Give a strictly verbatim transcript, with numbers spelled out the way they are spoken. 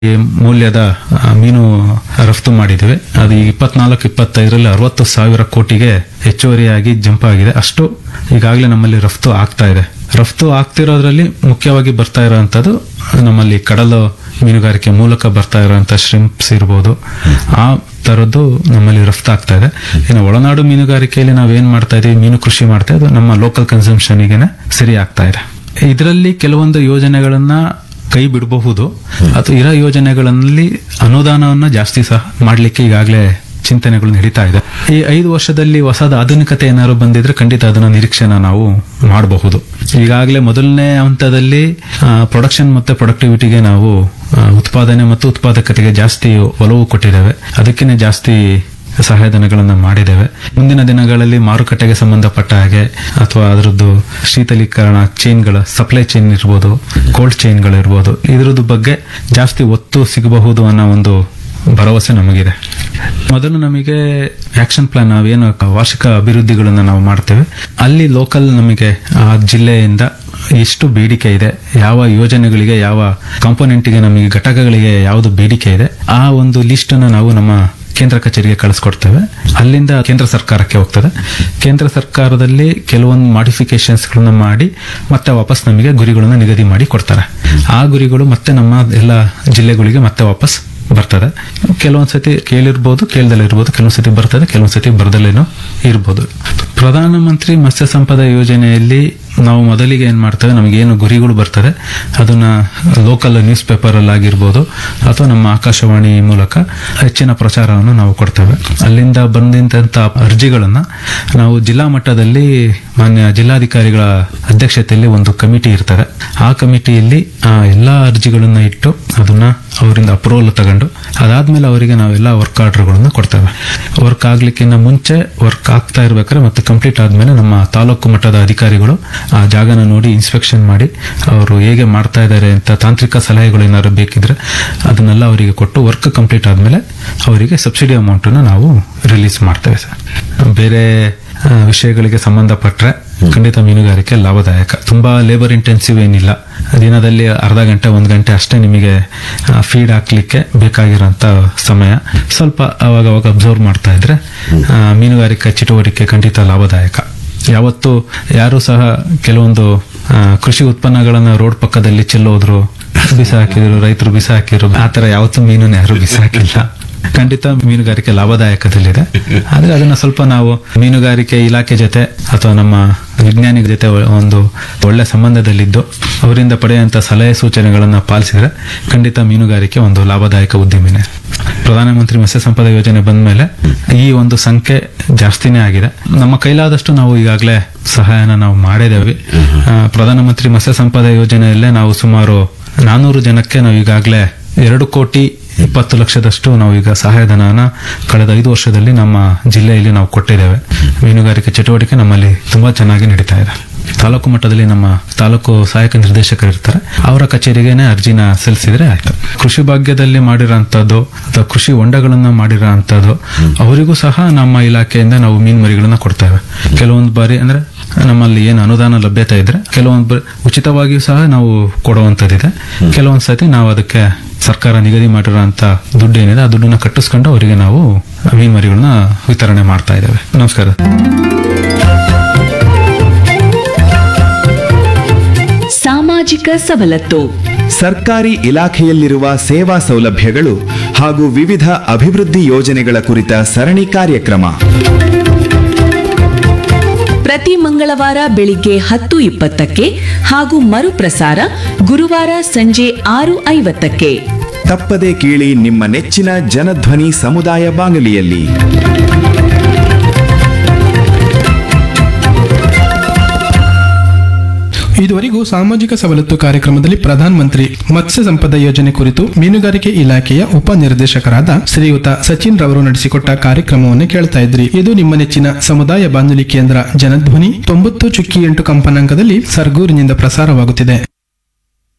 ಈ ಮೌಲ್ಯದ ಆ, ಮೀನು ರಫ್ತು ಮಾಡಿದ್ದೇವೆ. ಅದು ಈ ಇಪ್ಪತ್ನಾಲ್ಕು ಇಪ್ಪತ್ತೈದರಲ್ಲಿ ಅರವತ್ತು ಸಾವಿರ ಕೋಟಿಗೆ ಹೆಚ್ಚುವರಿಯಾಗಿ ಜಂಪ್ ಆಗಿದೆ. ಅಷ್ಟು ಈಗಾಗಲೇ ನಮ್ಮಲ್ಲಿ ರಫ್ತು ಆಗ್ತಾ ಇದೆ. ರಫ್ತು ಆಗ್ತಿರೋದ್ರಲ್ಲಿ ಮುಖ್ಯವಾಗಿ ಬರ್ತಾ ಇರೋವಂಥದ್ದು ನಮ್ಮಲ್ಲಿ ಕಡಲು ಮೀನುಗಾರಿಕೆ ಮೂಲಕ ಬರ್ತಾ ಇರುವಂತ ಶ್ರಿಂಪ್ಸ್ ಇರ್ಬೋದು, ಆ ತರದ್ದು ನಮ್ಮಲ್ಲಿ ರಫ್ತು ಆಗ್ತಾ ಇದೆ. ಇನ್ನು ಒಳನಾಡು ಮೀನುಗಾರಿಕೆಯಲ್ಲಿ ನಾವೇನ್ ಮಾಡ್ತಾ ಇದೀವಿ, ಮೀನು ಕೃಷಿ ಮಾಡ್ತಾ ಇದ್ದು ನಮ್ಮ ಲೋಕಲ್ ಕನ್ಸಂಪ್ಷನ್ಗೆ ಸರಿ ಆಗ್ತಾ ಇದೆ. ಇದರಲ್ಲಿ ಕೆಲವೊಂದು ಯೋಜನೆಗಳನ್ನ ಕೈ ಬಿಡಬಹುದು, ಅಥವಾ ಇರೋ ಯೋಜನೆಗಳಲ್ಲಿ ಅನುದಾನವನ್ನ ಜಾಸ್ತಿ ಸಹ ಮಾಡ್ಲಿಕ್ಕೆ ಈಗಾಗಲೇ ಚಿಂತನೆಗಳು ನಡೀತಾ ಇದೆ. ಈ ಐದು ವರ್ಷದಲ್ಲಿ ಹೊಸದ ಆಧುನಿಕತೆ ಏನಾದ್ರು ಬಂದಿದ್ರೆ ಖಂಡಿತ ಅದನ್ನ ನಿರೀಕ್ಷೆನ ನಾವು ಮಾಡಬಹುದು. ಈಗಾಗಲೇ ಮೊದಲನೇ ಹಂತದಲ್ಲಿ ಪ್ರೊಡಕ್ಷನ್ ಮತ್ತೆ ಪ್ರೊಡಕ್ಟಿವಿಟಿಗೆ ನಾವು ಆ, ಉತ್ಪಾದನೆ ಮತ್ತು ಉತ್ಪಾದಕತೆಗೆ ಜಾಸ್ತಿ ಒಲವು ಕೊಟ್ಟಿದ್ದೇವೆ. ಅದಕ್ಕೇನೆ ಜಾಸ್ತಿ ಸಹಾಯಧನಗಳನ್ನು ಮಾಡಿದ್ದೇವೆ. ಮುಂದಿನ ದಿನಗಳಲ್ಲಿ ಮಾರುಕಟ್ಟೆಗೆ ಸಂಬಂಧಪಟ್ಟ ಹಾಗೆ ಅಥವಾ ಅದರದ್ದು ಶೀತಲೀಕರಣ ಚೈನ್ಗಳ ಸಪ್ಲೈ ಚೈನ್ ಇರ್ಬೋದು, ಕೋಲ್ಡ್ ಚೈನ್ಗಳಿರ್ಬೋದು, ಇದರದ್ದು ಬಗ್ಗೆ ಜಾಸ್ತಿ ಒತ್ತು ಸಿಗಬಹುದು ಅನ್ನೋ ಒಂದು ಭರವಸೆ ನಮಗಿದೆ. ಮೊದಲು ನಮಗೆ ಆಕ್ಷನ್ ಪ್ಲಾನ್, ನಾವೇನು ವಾರ್ಷಿಕ ಅಭಿವೃದ್ಧಿಗಳನ್ನು ನಾವು ಮಾಡ್ತೇವೆ, ಅಲ್ಲಿ ಲೋಕಲ್ ನಮಗೆ ಆ ಜಿಲ್ಲೆಯಿಂದ ಎಷ್ಟು ಬೇಡಿಕೆ ಇದೆ, ಯಾವ ಯೋಜನೆಗಳಿಗೆ, ಯಾವ ಕಾಂಪೋನೆಂಟ್ಗೆ, ನಮಗೆ ಘಟಕಗಳಿಗೆ ಯಾವುದು ಬೇಡಿಕೆ ಇದೆ, ಆ ಒಂದು ಲಿಸ್ಟ್ ಅನ್ನು ನಾವು ನಮ್ಮ ಕೇಂದ್ರ ಕಚೇರಿಗೆ ಕಳಿಸ್ಕೊಡ್ತೇವೆ. ಅಲ್ಲಿಂದ ಕೇಂದ್ರ ಸರ್ಕಾರಕ್ಕೆ ಹೋಗ್ತದೆ. ಕೇಂದ್ರ ಸರ್ಕಾರದಲ್ಲಿ ಕೆಲವೊಂದು ಮಾಡಿಫಿಕೇಶನ್ಸ್ ಗಳನ್ನ ಮಾಡಿ ಮತ್ತೆ ವಾಪಸ್ ನಮಗೆ ಗುರಿಗಳನ್ನು ನಿಗದಿ ಮಾಡಿ ಕೊಡ್ತಾರೆ. ಆ ಗುರಿಗಳು ಮತ್ತೆ ನಮ್ಮ ಎಲ್ಲ ಜಿಲ್ಲೆಗಳಿಗೆ ಮತ್ತೆ ವಾಪಸ್ ಬರ್ತದೆ. ಕೆಲವೊಂದ್ಸತಿ ಕೇಳಿರ್ಬೋದು, ಕೇಳ್ದಲ್ಲೇ ಇರ್ಬೋದು, ಕೆಲವೊಂದ್ಸತಿ ಬರ್ತದೆ, ಕೆಲವೊಂದ್ಸತಿ ಬರದಲ್ಲೇನೋ ಇರ್ಬೋದು. ಪ್ರಧಾನಮಂತ್ರಿ ಮತ್ಸ್ಯ ಸಂಪದ ಯೋಜನೆಯಲ್ಲಿ ನಾವು ಮೊದಲಿಗೆ ಏನ್ ಮಾಡ್ತೇವೆ, ನಮಗೇನು ಗುರಿಗಳು ಬರ್ತದೆ ಅದನ್ನ ಲೋಕಲ್ ನ್ಯೂಸ್ ಪೇಪರ್ ಅಲ್ಲಿ ಆಗಿರ್ಬೋದು ಅಥವಾ ನಮ್ಮ ಆಕಾಶವಾಣಿ ಮೂಲಕ ಹೆಚ್ಚಿನ ಪ್ರಚಾರವನ್ನು ನಾವು ಕೊಡ್ತೇವೆ. ಅಲ್ಲಿಂದ ಬಂದಂತ ಅರ್ಜಿಗಳನ್ನ ನಾವು ಜಿಲ್ಲಾ ಮಟ್ಟದಲ್ಲಿ ಮಾನ್ಯ ಜಿಲ್ಲಾಧಿಕಾರಿಗಳ ಅಧ್ಯಕ್ಷತೆಯಲ್ಲಿ ಒಂದು ಕಮಿಟಿ ಇರ್ತದೆ. ಆ ಕಮಿಟಿಯಲ್ಲಿ ಆ ಎಲ್ಲಾ ಅರ್ಜಿಗಳನ್ನ ಇಟ್ಟು ಅದನ್ನ ಅವರಿಂದ ಅಪ್ರೂವಲ್ ತಗೊಂಡು ಅದಾದ್ಮೇಲೆ ಅವರಿಗೆ ನಾವೆಲ್ಲ ವರ್ಕ್ ಆರ್ಡರ್ಗಳನ್ನು ಕೊಡ್ತೇವೆ. ವರ್ಕ್ ಆಗ್ಲಿಕ್ಕಿಂತ ಮುಂಚೆ ವರ್ಕ್ ಆಗ್ತಾ ಇರ್ಬೇಕಾದ್ರೆ ಮತ್ತೆ ಕಂಪ್ಲೀಟ್ ಆದ್ಮೇಲೆ ನಮ್ಮ ತಾಲೂಕು ಮಟ್ಟದ ಅಧಿಕಾರಿಗಳು ಆ ಜಾಗನ ನೋಡಿ ಇನ್ಸ್ಪೆಕ್ಷನ್ ಮಾಡಿ ಅವರು ಹೇಗೆ ಮಾಡ್ತಾ ಇದ್ದಾರೆ ಅಂತ ತಾಂತ್ರಿಕ ಸಲಹೆಗಳು ಏನಾದ್ರು ಬೇಕಿದ್ರೆ ಅದನ್ನೆಲ್ಲ ಅವರಿಗೆ ಕೊಟ್ಟು ವರ್ಕ್ ಕಂಪ್ಲೀಟ್ ಆದ್ಮೇಲೆ ಅವರಿಗೆ ಸಬ್ಸಿಡಿ ಅಮೌಂಟ್ ನಾವು ರಿಲೀಸ್ ಮಾಡ್ತೇವೆ ಸರ್. ಬೇರೆ ಆ, ವಿಷಯಗಳಿಗೆ ಸಂಬಂಧಪಟ್ಟರೆ ಖಂಡಿತ ಮೀನುಗಾರಿಕೆ ಲಾಭದಾಯಕ. ತುಂಬಾ ಲೇಬರ್ ಇಂಟೆನ್ಸಿವ್ ಏನಿಲ್ಲ. ದಿನದಲ್ಲಿ ಅರ್ಧ ಗಂಟೆ ಒಂದು ಗಂಟೆ ಅಷ್ಟೇ ನಿಮಗೆ ಫೀಡ್ ಹಾಕ್ಲಿಕ್ಕೆ ಬೇಕಾಗಿರೋಂಥ ಸಮಯ. ಸ್ವಲ್ಪ ಅವಾಗ ಅವಾಗ ಅಬ್ಸರ್ವ್ ಮಾಡ್ತಾ ಇದ್ರೆ ಆ, ಮೀನುಗಾರಿಕೆ ಚಟುವಟಿಕೆ ಖಂಡಿತ ಲಾಭದಾಯಕ. ಯಾವತ್ತು ಯಾರು ಸಹ ಕೆಲವೊಂದು ಆ, ಕೃಷಿ ಉತ್ಪನ್ನಗಳನ್ನ ರೋಡ್ ಪಕ್ಕದಲ್ಲಿ ಚೆಲ್ಲೋದ್ರು, ಬಿಸಾಕಿದ್ರು, ರೈತರು ಬಿಸಾಕಿದ್ರು, ಆತರ ಯಾವತ್ತೂ ಮೀನನ್ನು ಯಾರು ಬಿಸಾಕಿಲ್ಲ. ಖಂಡಿತ ಮೀನುಗಾರಿಕೆ ಲಾಭದಾಯಕದಲ್ಲಿದೆ. ಆದ್ರೆ ಅದನ್ನ ಸ್ವಲ್ಪ ನಾವು ಮೀನುಗಾರಿಕೆ ಇಲಾಖೆ ಜೊತೆ ಅಥವಾ ನಮ್ಮ ವಿಜ್ಞಾನಿಗಳ ಜೊತೆ ಒಂದು ಒಳ್ಳೆ ಸಂಬಂಧದಲ್ಲಿದ್ದು ಅವರಿಂದ ಪಡೆಯುವಂತ ಸಲಹೆ ಸೂಚನೆಗಳನ್ನ ಪಾಲಿಸಿದ್ರೆ ಖಂಡಿತ ಮೀನುಗಾರಿಕೆ ಒಂದು ಲಾಭದಾಯಕ ಉದ್ಯಮಿನೇ. ಪ್ರಧಾನಮಂತ್ರಿ ಮತ್ಸ್ಯ ಸಂಪದ ಯೋಜನೆ ಬಂದ ಮೇಲೆ ಈ ಒಂದು ಸಂಖ್ಯೆ ಜಾಸ್ತಿನೇ ಆಗಿದೆ. ನಮ್ಮ ಕೈಲಾದಷ್ಟು ನಾವು ಈಗಾಗಲೇ ಸಹಾಯನ ನಾವು ಮಾಡಿದ್ದೇವೆ. ಆ, ಪ್ರಧಾನಮಂತ್ರಿ ಮತ್ಸ್ಯ ಸಂಪದ ಯೋಜನೆಯಲ್ಲೇ ನಾವು ಸುಮಾರು ನಾನೂರು ಜನಕ್ಕೆ ನಾವು ಈಗಾಗಲೇ ಎರಡು ಕೋಟಿ ಇಪ್ಪತ್ತು ಲಕ್ಷದಷ್ಟು ನಾವು ಈಗ ಸಹಾಯಧನನ ಕಳೆದ ಐದು ವರ್ಷದಲ್ಲಿ ನಮ್ಮ ಜಿಲ್ಲೆಯಲ್ಲಿ ನಾವು ಕೊಟ್ಟಿದ್ದೇವೆ. ಮೀನುಗಾರಿಕೆ ಚಟುವಟಿಕೆ ನಮ್ಮಲ್ಲಿ ತುಂಬಾ ಚೆನ್ನಾಗಿ ನಡೀತಾ ಇದೆ. ತಾಲೂಕು ಮಟ್ಟದಲ್ಲಿ ನಮ್ಮ ತಾಲೂಕು ಸಹಾಯಕ ನಿರ್ದೇಶಕರು ಇರ್ತಾರೆ, ಅವರ ಕಚೇರಿಗೆನೆ ಅರ್ಜಿನ ಸಲ್ಲಿಸಿದ್ರೆ ಆಯ್ತು. ಕೃಷಿ ಭಾಗ್ಯದಲ್ಲಿ ಮಾಡಿರೋಂಥದ್ದು ಅಥವಾ ಕೃಷಿ ಹೊಂಡಗಳನ್ನ ಮಾಡಿರೋಂಥದ್ದು ಅವರಿಗೂ ಸಹ ನಮ್ಮ ಇಲಾಖೆಯಿಂದ ನಾವು ಮೀನು ಮರಿಗಳನ್ನ ಕೊಡ್ತೇವೆ. ಕೆಲವೊಂದು ಬಾರಿ ಅಂದ್ರೆ ನಮ್ಮಲ್ಲಿ ಏನು ಅನುದಾನ ಲಭ್ಯತೆ ಇದ್ರೆ ಕೆಲವೊಂದು ಉಚಿತವಾಗಿಯೂ ಸಹ ನಾವು ಕೊಡುವಂತದ್ದಿದೆ. ಕೆಲವೊಂದ್ ಸತಿ ನಾವು ಅದಕ್ಕೆ ಸರ್ಕಾರ ನಿಗದಿ ಮಾಡಿರೋಂತ ದುಡ್ಡು ಏನಿದೆ ಆ ದುಡ್ಡನ್ನ ಕಟ್ಟಿಸ್ಕೊಂಡು ಅವರಿಗೆ ನಾವು ಮೀನು ಮರಿಗಳನ್ನ ವಿತರಣೆ ಮಾಡ್ತಾ ಇದ್ದೇವೆ. ನಮಸ್ಕಾರ. ಸಾಮಾಜಿಕ ಸವಲತ್ತು, ಸರ್ಕಾರಿ ಇಲಾಖೆಯಲ್ಲಿರುವ ಸೇವಾ ಸೌಲಭ್ಯಗಳು ಹಾಗೂ ವಿವಿಧ ಅಭಿವೃದ್ಧಿ ಯೋಜನೆಗಳ ಕುರಿತ ಸರಣಿ ಕಾರ್ಯಕ್ರಮ ಪ್ರತಿ ಮಂಗಳವಾರ ಬೆಳಿಗ್ಗೆ ಹತ್ತು ಇಪ್ಪತ್ತಕ್ಕೆ ಹಾಗೂ ಮರುಪ್ರಸಾರ ಗುರುವಾರ ಸಂಜೆ ಆರು ಐವತ್ತಕ್ಕೆ. ತಪ್ಪದೆ ಕೇಳಿ ನಿಮ್ಮ ನೆಚ್ಚಿನ ಜನಧ್ವನಿ ಸಮುದಾಯ ಬಾನುಲಿಯಲ್ಲಿ. ಇದುವರೆಗೂ ಸಾಮಾಜಿಕ ಸವಲತ್ತು ಕಾರ್ಯಕ್ರಮದಲ್ಲಿ ಪ್ರಧಾನ ಮಂತ್ರಿ ಮತ್ಸ್ಯ ಸಂಪದ ಯೋಜನೆ ಕುರಿತು ಮೀನುಗಾರಿಕೆ ಇಲಾಖೆಯ ಉಪ ನಿರ್ದೇಶಕರಾದ ಶ್ರೀಯುತ ಸಚಿನ್ ರವರು ನಡೆಸಿಕೊಟ್ಟ ಕಾರ್ಯಕ್ರಮವನ್ನು ಕೇಳ್ತಾ ಇದ್ರಿ. ಇದು ನಿಮ್ಮ ನೆಚ್ಚಿನ ಸಮುದಾಯ ಬಾನುಲಿ ಕೇಂದ್ರ ಜನಧ್ವನಿ ತೊಂಬತ್ತು ಚುಕ್ಕಿ ಎಂಟು ಕಂಪನಾಂಕದಲ್ಲಿ ಸರ್ಗೂರಿನಿಂದ ಪ್ರಸಾರವಾಗುತ್ತಿದೆ.